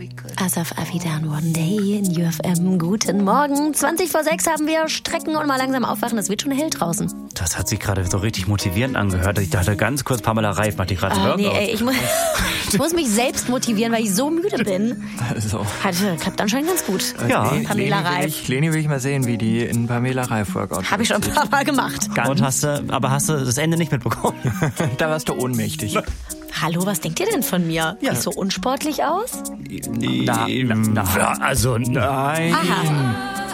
Asaf Avidan, One Day in UFM. Guten Morgen. 20:06 haben wir Strecken und mal langsam aufwachen. Es wird schon hell draußen. Das hat sich gerade so richtig motivierend angehört. Ich dachte ganz kurz, Pamela Reif macht die gerade Workout. Nee, ey, ich muss mich selbst motivieren, weil ich so müde bin. Also. Klappt anscheinend ganz gut. Ja, Pamela Reif. Leni will ich mal sehen, wie die in Pamela Reif Workout. Habe ich schon ein paar Mal gemacht. Und hast du das Ende nicht mitbekommen? Da warst du ohnmächtig. Hallo, was denkt ihr denn von mir? Ja. Sieht so unsportlich aus? Nein. Nein. Also, nein. Aha.